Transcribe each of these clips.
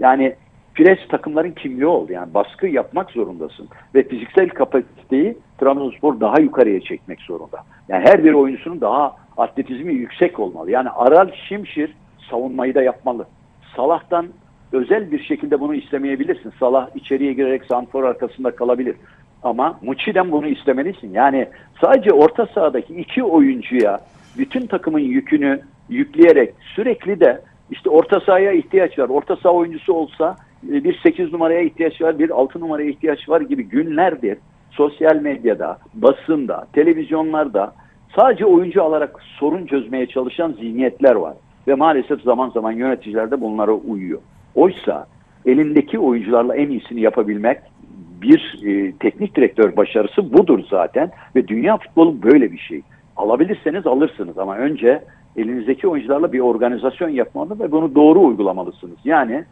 Yani pres takımların kimliği oldu. Yani baskı yapmak zorundasın. Ve fiziksel kapasiteyi Trabzonspor daha yukarıya çekmek zorunda. Yani her bir oyuncusunun daha atletizmi yüksek olmalı. Yani Aral Şimşir savunmayı da yapmalı. Salah'tan özel bir şekilde bunu istemeyebilirsin. Salah içeriye girerek santrfor arkasında kalabilir. Ama Muçi'den bunu istemelisin. Yani sadece orta sahadaki iki oyuncuya bütün takımın yükünü yükleyerek sürekli de işte orta sahaya ihtiyaç var. Orta saha oyuncusu olsa bir 8 numaraya ihtiyaç var, bir 6 numaraya ihtiyaç var gibi günlerdir sosyal medyada, basında, televizyonlarda sadece oyuncu alarak sorun çözmeye çalışan zihniyetler var. Ve maalesef zaman zaman yöneticiler de bunlara uyuyor. Oysa elindeki oyuncularla en iyisini yapabilmek bir teknik direktör başarısı budur zaten. Ve dünya futbolu böyle bir şey. Alabilirseniz alırsınız ama önce elinizdeki oyuncularla bir organizasyon yapmalı ve bunu doğru uygulamalısınız. Yani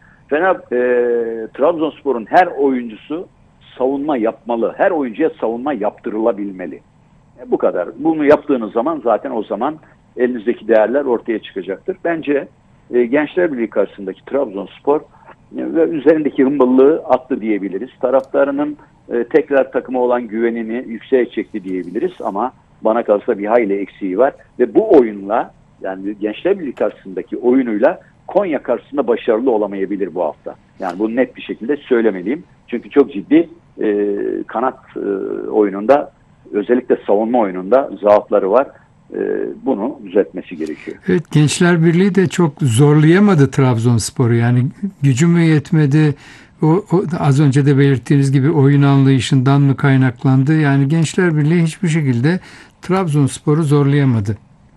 Trabzonspor'un her oyuncusu savunma yapmalı. Her oyuncuya savunma yaptırılabilmeli. Bu kadar. Bunu yaptığınız zaman zaten o zaman elinizdeki değerler ortaya çıkacaktır. Bence Gençler Birliği karşısındaki Trabzonspor ve üzerindeki hımbıllığı attı diyebiliriz. Taraftarının tekrar takıma olan güvenini yükseğe çekti diyebiliriz ama bana kalırsa bir hayli eksiği var ve bu oyunla yani Gençler Birliği karşısındaki oyunuyla Konya karşısında başarılı olamayabilir bu hafta. Yani bunu net bir şekilde söylemeliyim. Çünkü çok ciddi kanat oyununda özellikle savunma oyununda zaafları var. Bunu düzeltmesi gerekiyor. Evet, Gençler Birliği de çok zorlayamadı Trabzonspor'u. Yani gücü mü yetmedi? O az önce de belirttiğiniz gibi oyun anlayışından mı kaynaklandı? Yani Gençler Birliği hiçbir şekilde Trabzonspor'u zorlayamadı.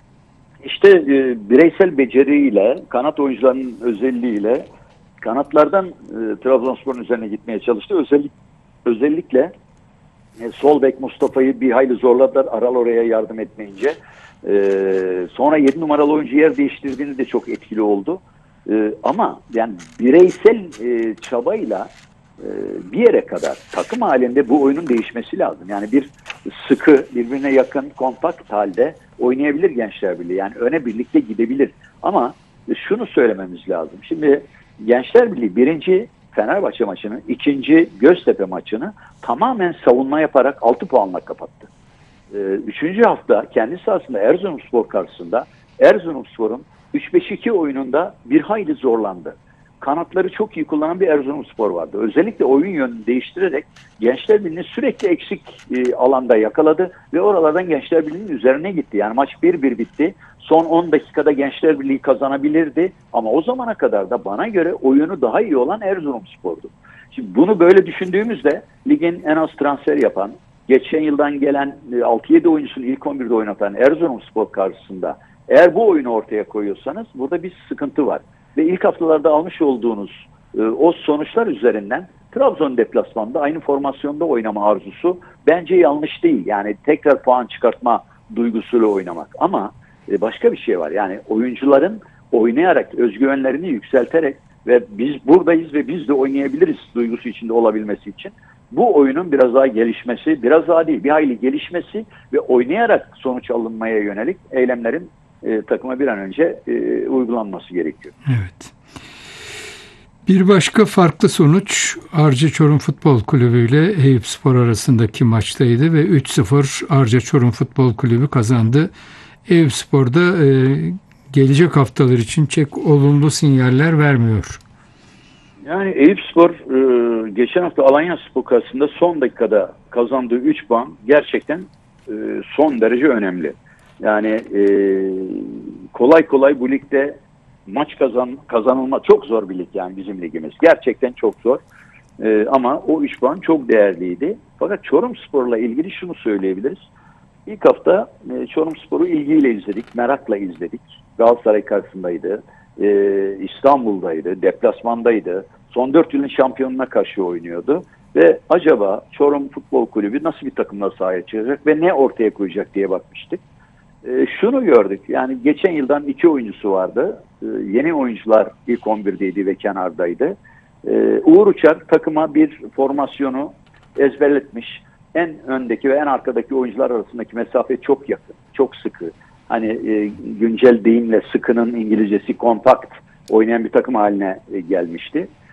İşte bireysel beceriyle, kanat oyuncularının özelliğiyle kanatlardan Trabzonspor'un üzerine gitmeye çalıştı. Özellikle sol bek Mustafa'yı bir hayli zorladılar. Aral oraya yardım etmeyince. Sonra 7 numaralı oyuncu yer değiştirdiğinde de çok etkili oldu. Ama yani bireysel çabayla bir yere kadar takım halinde bu oyunun değişmesi lazım. Yani bir sıkı, birbirine yakın, kompakt halde oynayabilir Gençler Birliği. Yani öne birlikte gidebilir. Ama şunu söylememiz lazım. Şimdi Gençler Birliği birinci Fenerbahçe maçını, ikinci Göztepe maçını tamamen savunma yaparak 6 puanla kapattı. Üçüncü hafta kendi sahasında Erzurumspor karşısında Erzurumspor'un 3-5-2 oyununda bir hayli zorlandı. Kanatları çok iyi kullanan bir Erzurumspor vardı. Özellikle oyun yönünü değiştirerek Gençler Birliği'ni sürekli eksik alanda yakaladı ve oralardan Gençler Birliği'nin üzerine gitti. Yani maç 1-1 bitti. Son 10 dakikada Gençler Birliği kazanabilirdi ama o zamana kadar da bana göre oyunu daha iyi olan Erzurumspor'du. Şimdi bunu böyle düşündüğümüzde ligin en az transfer yapan, geçen yıldan gelen 6-7 oyuncusunu ilk 11'de oynatan Erzurumspor karşısında eğer bu oyunu ortaya koyuyorsanız burada bir sıkıntı var. Ve ilk haftalarda almış olduğunuz o sonuçlar üzerinden Trabzon deplasmanda aynı formasyonda oynama arzusu bence yanlış değil. Yani tekrar puan çıkartma duygusuyla oynamak. Ama başka bir şey var. Yani oyuncuların oynayarak, özgüvenlerini yükselterek ve biz buradayız ve biz de oynayabiliriz duygusu içinde olabilmesi için bu oyunun biraz daha gelişmesi, biraz daha değil bir hayli gelişmesi ve oynayarak sonuç alınmaya yönelik eylemlerin takıma bir an önce uygulanması gerekiyor. Evet. Bir başka farklı sonuç Arca Çorum Futbol Kulübü ile Eyüpspor arasındaki maçtaydı ve 3-0 Arca Çorum Futbol Kulübü kazandı. Eyüpspor da gelecek haftalar için çok olumlu sinyaller vermiyor. Yani Eyüpspor geçen hafta Alanyaspor karşısında son dakikada kazandığı 3 puan gerçekten son derece önemli. Yani kolay kolay bu ligde maç kazanılma çok zor bir lig yani bizim ligimiz. Gerçekten çok zor. Ama o 3 puan çok değerliydi. Fakat Çorumspor'la ilgili şunu söyleyebiliriz. İlk hafta Çorumspor'u ilgiyle izledik, merakla izledik. Galatasaray karşısındaydı, İstanbul'daydı, deplasmandaydı. Son 4 yılın şampiyonuna karşı oynuyordu. Ve acaba Çorum Futbol Kulübü nasıl bir takımla sahaya çıkacak ve ne ortaya koyacak diye bakmıştık. Şunu gördük. Yani geçen yıldan 2 oyuncusu vardı. Yeni oyuncular ilk 11'deydi ve kenardaydı. Uğur Uçar takıma bir formasyonu ezberletmiş. En öndeki ve en arkadaki oyuncular arasındaki mesafe çok yakın, çok sıkı. Hani güncel deyimle sıkının İngilizcesi kompakt oynayan bir takım haline gelmişti.